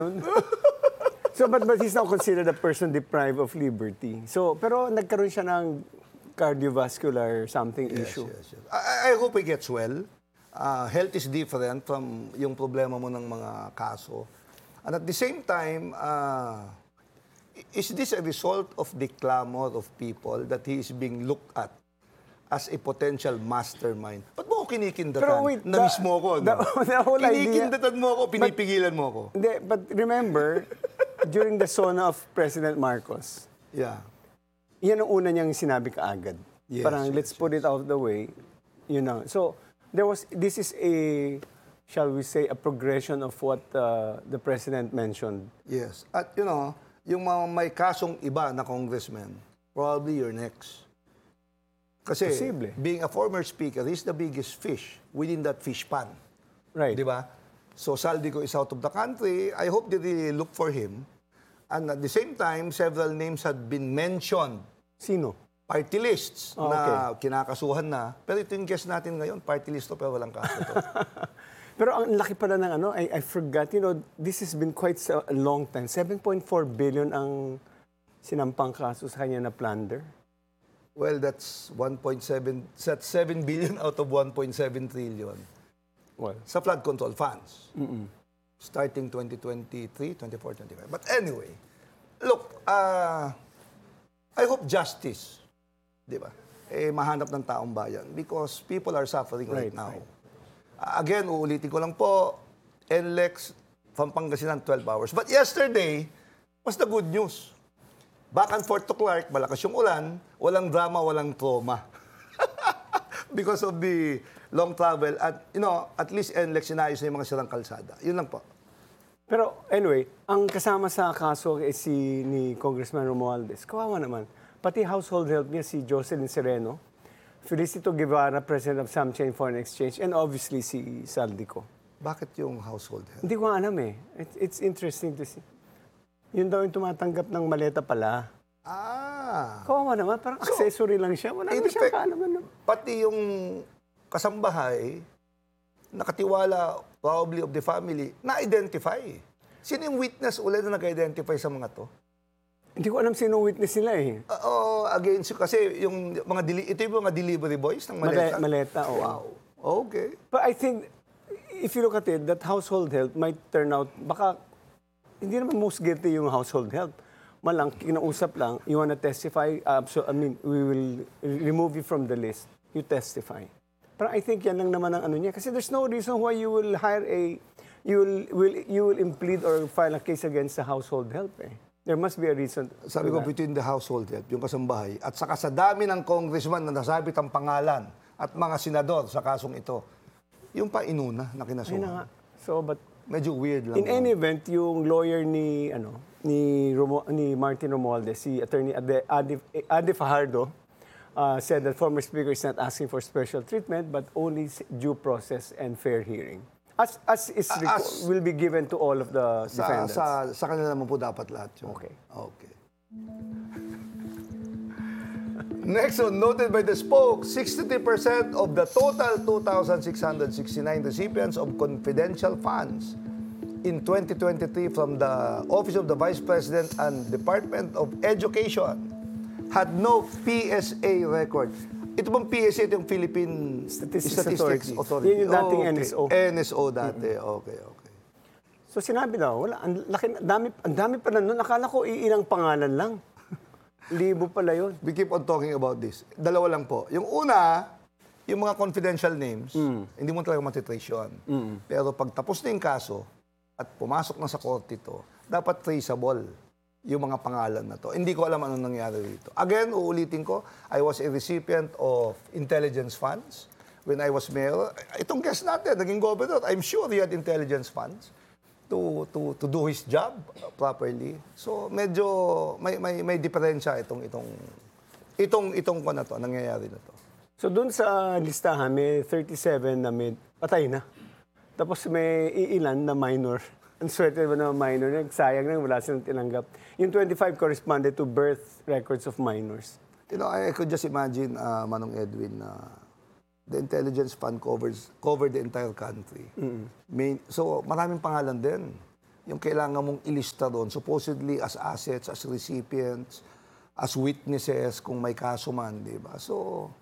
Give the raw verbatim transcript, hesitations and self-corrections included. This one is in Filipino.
So, but, but he's now considered a person deprived of liberty. So, pero nagkaroon siya ng cardiovascular something Yes, issue. yes, yes. I, I hope he gets well. Uh, health is different from yung problema mo ng mga kaso. And at the same time, uh, is this a result of the clamor of people that he is being looked at as a potential mastermind? Ba't mo ako kinikindatan? Pero wait, Na-miss the- mo ako, no? the- the whole idea- Kinikindatan mo ako, pinipigilan mo ako. Hindi, but remember, during the SONA of President Marcos, Yeah. yan ang una niyang sinabi kaagad. Yes, Parang, yes, let's put it out of the way. You know. So, there was, this is a, shall we say, a progression of what uh, the President mentioned. Yes. At you know, yung mga may kasong iba na congressman, probably you're next. Kasi Posible. being a former speaker, he's the biggest fish within that fish pan. Right. Di ba? So Saldico is out of the country. I hope they really look for him. And at the same time, several names had been mentioned. Sino? Party lists Oh, na kinakasuhan na. Pero ito yung guest natin ngayon, party list to pero walang kaso to. Pero ang laki pala ng ano, I, I forgot, you know, this has been quite a long time. seven point four billion ang sinampang kaso sa kanya na plunder. Well, that's one point seven, that's seven billion out of one point seven trillion. Well, Sa flood control funds. Starting twenty twenty-three, twenty-four, twenty-five. But anyway, look, uh, I hope justice, di ba, eh, mahanap ng taong bayan because people are suffering right, Right, now. right. Uh, again, uulitin ko lang po, N L E X from Pangasinan, twelve hours. But yesterday was the good news. Back and forth to Clark, malakas yung ulan, walang drama, walang trauma. Because of the long travel at, you know, at least N L E X sinayos na yung mga sirang kalsada. Yun lang po. pero anyway, ang kasama sa kaso ay si ni Congressman Romualdez. Kawawa naman. Pati household help niya si Jocelyn Sereno, Felicito Guevara, President of Samchain Foreign Exchange, and obviously si Saldico. Bakit yung household help? Hindi ko alam eh. It, it's interesting to see. Yun daw yung tumatanggap ng maleta pala. Ah. Kawawa naman, parang accessory lang siya. Wala In naman siyang effect, kaalaman. No? pati yung kasambahay, nakatiwala probably of the family, na-identify. Sino yung witness ulit na nag-identify sa mga to? Hindi ko alam sino witness nila eh. Uh, oh, against, kasi yung mga, deli- ito yung mga delivery boys ng maleta. Maleta, maleta oo. Wow. Okay. But I think, if you look at it, that household help might turn out, baka, hindi naman most guilty yung household help. Malang, kinausap lang, you wanna testify, uh, so, I mean, we will remove you from the list. You testify. Pero I think yan lang naman ang ano niya. Kasi there's no reason why you will hire a, you will, will you will implead or file a case against the household help eh. There must be a reason. Sabi for ko, that. between the household help, yung kasambahay, at saka sa dami ng congressman na nasabit ang pangalan at mga senador sa kasong ito, yung pa inuna na Ayun na nga. kinasuhan. So, but Medyo weird lang. in any event, yung lawyer ni ano ni Romo, ni Martin Romualdez, si Attorney Ade, Ade, Ade Fajardo, uh, said that former speaker is not asking for special treatment but only due process and fair hearing. As as is reco- As- will be given to all of the Sa, defendants. sa, sa kanila naman po dapat lahat yun. Okay. Okay. Next one, noted by the spoke, sixty-three percent of the total two thousand six hundred sixty-nine recipients of confidential funds in twenty twenty-three from the Office of the Vice President and Department of Education had no P S A record. Ito bang P S A, ito yung Philippine Statistics Statistics Authority. Authority? Yun yung dating N S O. N S O dati, okay, okay. So sinabi daw, wala, ang laki, ang dami, ang dami pa na nun. Akala ko iilang pangalan lang. Libo pala yun. We keep on talking about this. Dalawa lang po. Yung una, yung mga confidential names, hindi mo talaga matitrace yun. Pero pag tapos na yung kaso at pumasok na sa korte ito, dapat traceable yung mga pangalan na to. Hindi ko alam anong nangyari dito. Again, uulitin ko, I was a recipient of intelligence funds when I was mayor. Itong guest natin, naging governor, I'm sure he had intelligence funds to to to do his job properly. So medyo may may may diferensya itong itong itong itong ko na to, nangyayari na to. So doon sa listahan, may thirty-seven na may patay na. Tapos may iilan na minor. Ang swerte ba na minor? Sayang na, wala silang tinanggap. Yung twenty-five corresponded to birth records of minors. You know, I, I could just imagine, uh, Manong Edwin, na uh, the intelligence fund covers covered the entire country. Mm-hmm. Main, so maraming pangalan din. yung kailangan mong ilista doon, supposedly as assets, as recipients, as witnesses, kung may kaso man, di ba? So,